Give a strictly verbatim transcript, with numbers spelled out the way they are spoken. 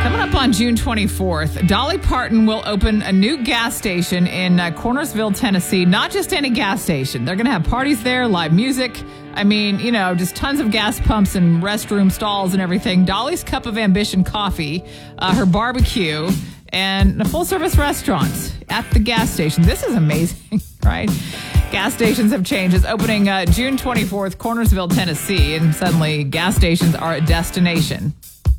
Coming up on June twenty-fourth, Dolly Parton will open a new gas station in uh, Cornersville, Tennessee. Not just any gas station. They're going to have parties there, live music. I mean, you know, just tons of gas pumps and restroom stalls and everything. Dolly's Cup of Ambition coffee, uh, her barbecue, and a full-service restaurant at the gas station. This is amazing, right? Gas stations have changed. It's opening uh, June twenty-fourth, Cornersville, Tennessee, and suddenly gas stations are a destination.